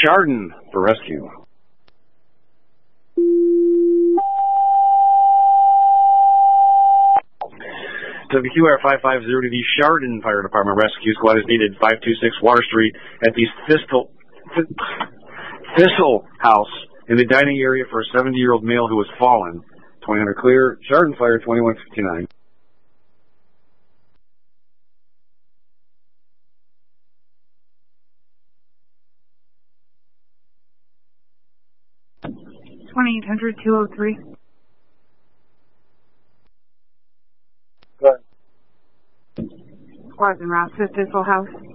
Chardon for rescue. WQR 550 to the Chardon Fire Department. Rescue squad is needed. 526 Water Street at the Thistle House in the dining area for a 70-year-old male who has fallen. 2000 clear. Chardon Fire 2159. $2,800-203. Go ahead. Squad's en route to Thistle House.